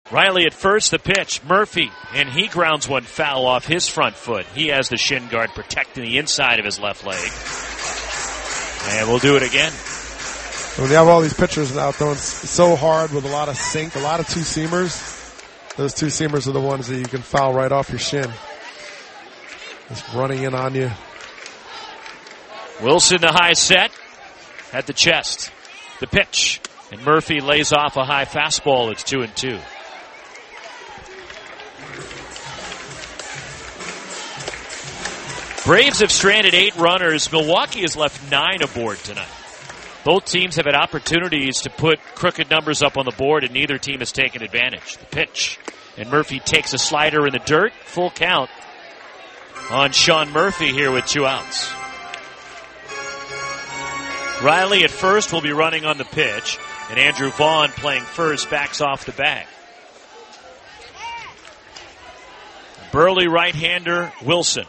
Riley at first, the pitch. Murphy, and he grounds one foul off his front foot. He has the shin guard protecting the inside of his left leg. And we'll do it again. When you have all these pitchers out throwing so hard with a lot of sink, a lot of two-seamers, those two-seamers are the ones that you can foul right off your shin. Just running in on you. Wilson, the high set at the chest. The pitch. And Murphy lays off a high fastball. It's 2-2. Braves have stranded 8 runners. Milwaukee has left 9 aboard tonight. Both teams have had opportunities to put crooked numbers up on the board, and neither team has taken advantage. The pitch. And Murphy takes a slider in the dirt. Full count on Sean Murphy here with 2 outs. Riley at first will be running on the pitch, and Andrew Vaughn playing first backs off the bag. Burly right-hander Wilson.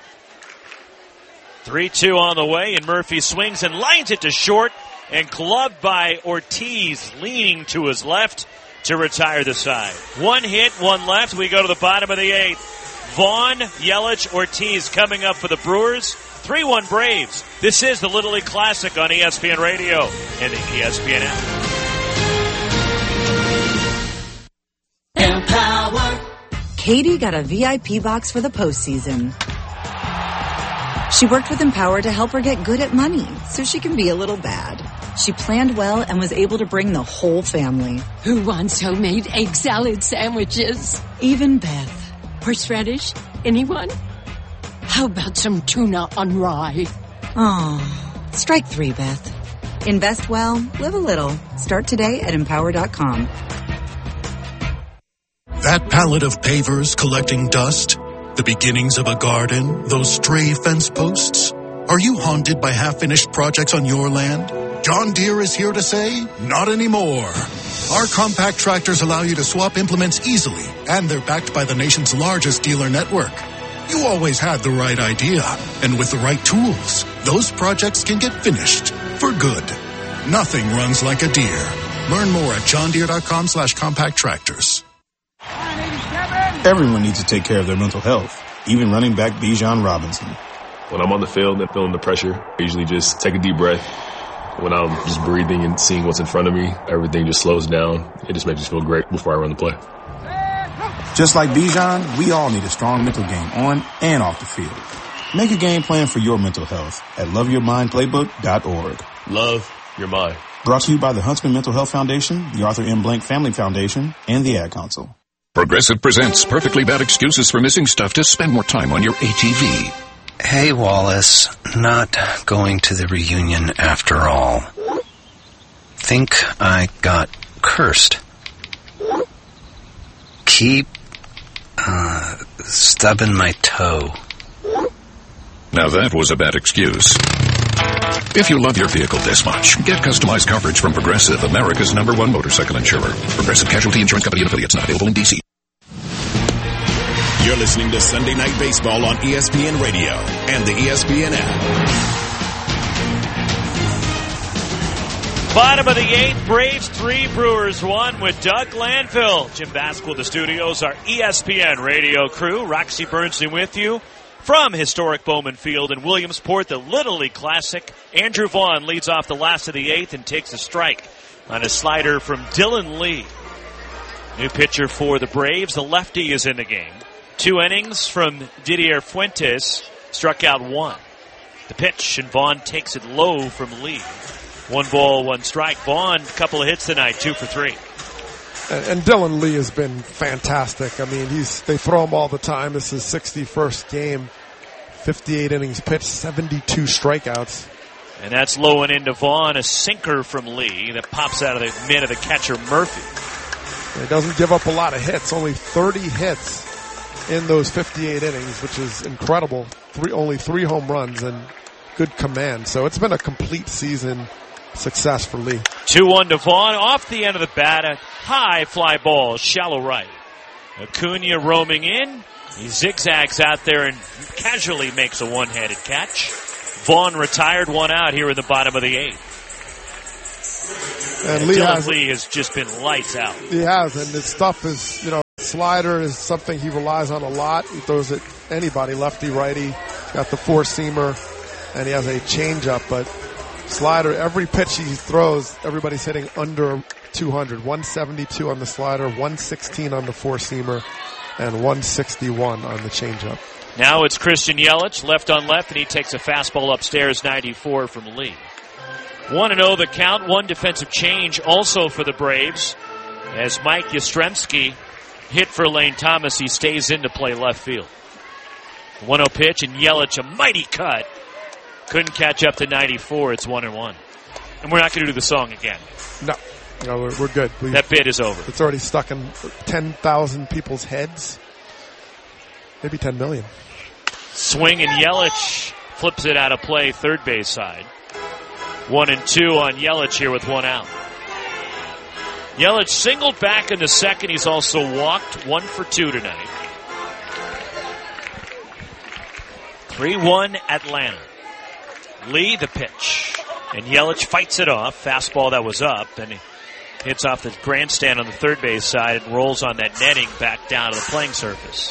3-2 on the way, and Murphy swings and lines it to short, and gloved by Ortiz, leaning to his left to retire the side. 1 hit, 1 left. We go to the bottom of the 8th. Vaughn, Yelich, Ortiz coming up for the Brewers. 3-1 Braves. This is the Little League Classic on ESPN Radio and the ESPN app. Empower. Katie got a VIP box for the postseason. She worked with Empower to help her get good at money so she can be a little bad. She planned well and was able to bring the whole family. Who wants homemade egg salad sandwiches? Even Beth. Horseradish? Anyone? How about some tuna on rye? Oh, strike 3, Beth. Invest well, live a little. Start today at Empower.com. That pallet of pavers collecting dust? The beginnings of a garden? Those stray fence posts? Are you haunted by half-finished projects on your land? John Deere is here to say, not anymore. Our compact tractors allow you to swap implements easily, and they're backed by the nation's largest dealer network. You always had the right idea, and with the right tools, those projects can get finished for good. Nothing runs like a Deere. Learn more at johndeere.com/compact tractors. Everyone needs to take care of their mental health, even running back Bijan Robinson. When I'm on the field and feeling the pressure, I usually just take a deep breath. When I'm just breathing and seeing what's in front of me, everything just slows down. It just makes me feel great before I run the play. Just like Bijan, we all need a strong mental game on and off the field. Make a game plan for your mental health at loveyourmindplaybook.org. Love your mind. Brought to you by the Huntsman Mental Health Foundation, the Arthur M. Blank Family Foundation, and the Ad Council. Progressive presents perfectly bad excuses for missing stuff to spend more time on your ATV. Hey, Wallace, not going to the reunion after all. Think I got cursed. Keep, stubbing my toe. Now that was a bad excuse. If you love your vehicle this much, get customized coverage from Progressive, America's #1 motorcycle insurer. Progressive Casualty Insurance Company and affiliates, not available in D.C. You're listening to Sunday Night Baseball on ESPN Radio and the ESPN app. Bottom of the 8th, Braves 3, Brewers 1 with Doug Glanville. Jim Baskel, the studios, our ESPN radio crew. Roxy Bernstein with you from historic Bowman Field in Williamsport, the Little League Classic. Andrew Vaughn leads off the last of the 8th and takes a strike on a slider from Dylan Lee. New pitcher for the Braves. The lefty is in the game. 2 innings from Didier Fuentes, struck out 1. The pitch, and Vaughn takes it low from Lee. 1 ball, 1 strike. Vaughn, a couple of hits tonight, 2 for 3. And Dylan Lee has been fantastic. I mean, they throw him all the time. This is his 61st game, 58 innings pitched, 72 strikeouts. And that's low and into Vaughn, a sinker from Lee that pops out of the mitt of the catcher Murphy. He doesn't give up a lot of hits, only 30 hits in those 58 innings, which is incredible. Only 3 home runs and good command. So it's been a complete season success for Lee. 2-1 to Vaughn. Off the end of the bat, a high fly ball, shallow right. Acuna roaming in. He zigzags out there and casually makes a one-handed catch. Vaughn retired, 1 out here in the bottom of the 8th. And Lee has just been lights out. He has, and his stuff is, slider is something he relies on a lot. He throws it anybody, lefty, righty. He's got the four-seamer, and he has a changeup. But slider, every pitch he throws, everybody's hitting under 200. 172 on the slider, 116 on the four-seamer, and 161 on the changeup. Now it's Christian Yelich, left on left, and he takes a fastball upstairs, 94 from Lee. 1-0 the count, one defensive change also for the Braves. As Mike Yastrzemski hit for Lane Thomas, he stays in to play left field. 1-0 pitch, and Yelich, a mighty cut. Couldn't catch up to 94. It's 1-1. And we're not going to do the song again. No, we're good. That bid is over. It's already stuck in 10,000 people's heads. Maybe 10 million. Swing, and Yelich flips it out of play, third base side. 1-2 on Yelich here with one out. Yelich singled back in the second. He's also walked 1 for 2 tonight. 3-1 Atlanta. Lee the pitch. And Yelich fights it off. Fastball that was up. And he hits off the grandstand on the third base side and rolls on that netting back down to the playing surface.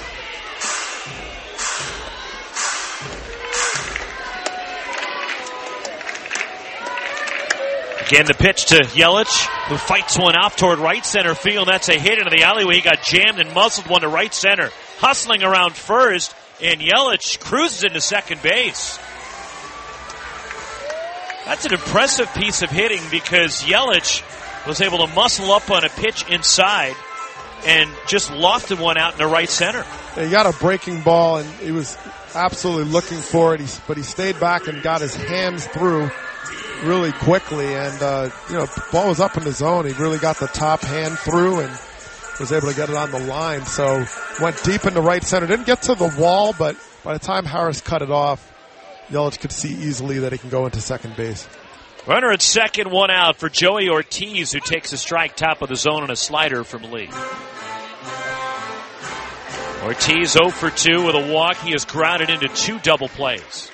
Again, the pitch to Yelich, who fights one off toward right center field. That's a hit into the alleyway. He got jammed and muscled one to right center. Hustling around first, and Yelich cruises into second base. That's an impressive piece of hitting because Yelich was able to muscle up on a pitch inside and just lofted one out into right center. He got a breaking ball, and he was absolutely looking for it, but he stayed back and got his hands through really quickly, and ball was up in the zone. He really got the top hand through and was able to get it on the line. So went deep into right center. Didn't get to the wall, but by the time Harris cut it off, Yelich could see easily that he can go into second base. Runner at second, one out for Joey Ortiz, who takes a strike top of the zone on a slider from Lee. Ortiz 0 for 2 with a walk. He is grounded into 2 double plays.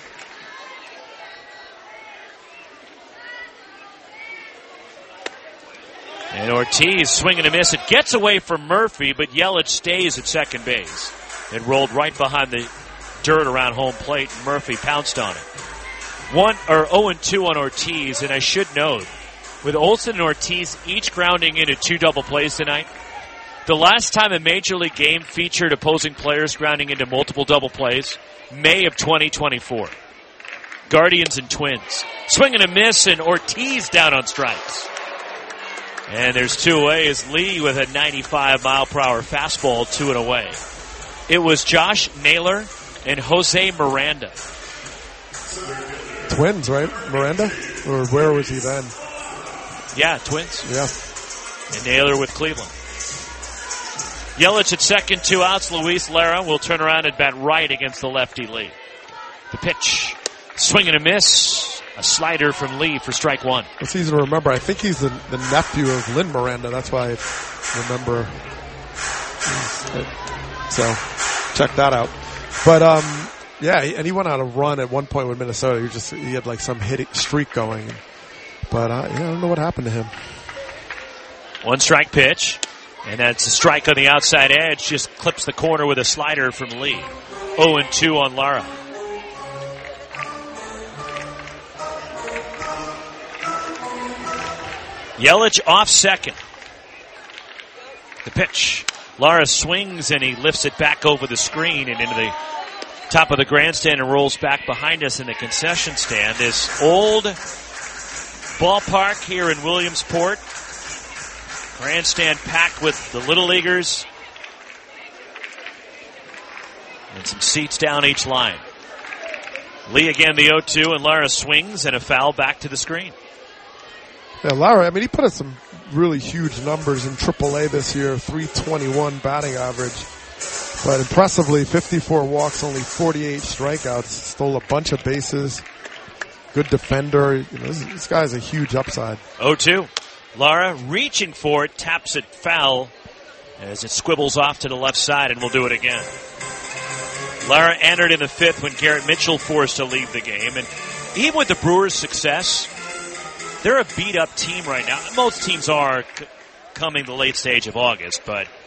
And Ortiz swinging a miss. It gets away from Murphy, but Yelich stays at second base. It rolled right behind the dirt around home plate, and Murphy pounced on it. 0-2 on Ortiz, and I should note, with Olsen and Ortiz each grounding into 2 double plays tonight, the last time a Major League game featured opposing players grounding into multiple double plays, May of 2024. Guardians and Twins. Swing and a miss, and Ortiz down on strikes. And there's 2 away as Lee with a 95-mile-per-hour fastball, 2 and away. It was Josh Naylor and Jose Miranda. Twins, right? Miranda? Or where was he then? Yeah, Twins. Yeah. And Naylor with Cleveland. Yelich at second, 2 outs. Luis Lara will turn around and bat right against the lefty Lee. The pitch. Swing and a miss. A slider from Lee for strike 1. It's easy to remember. I think he's the nephew of Lynn Miranda. That's why I remember. So, check that out. But, yeah, and he went on a run at one point with Minnesota. He had like some hitting streak going. But, I don't know what happened to him. 1 strike pitch. And that's a strike on the outside edge. Just clips the corner with a slider from Lee. 0-2 on Lara. Yelich off second. The pitch. Lara swings and he lifts it back over the screen and into the top of the grandstand and rolls back behind us in the concession stand. This old ballpark here in Williamsport. Grandstand packed with the Little Leaguers. And some seats down each line. Lee again the 0-2 and Lara swings and a foul back to the screen. Yeah, Lara, he put up some really huge numbers in AAA this year, 321 batting average. But impressively, 54 walks, only 48 strikeouts, stole a bunch of bases. Good defender. This guy's a huge upside. 0-2. Lara reaching for it, taps it foul as it squibbles off to the left side, and we'll do it again. Lara entered in the 5th when Garrett Mitchell forced to leave the game. And even with the Brewers' success, they're a beat-up team right now. Most teams are coming the late stage of August, but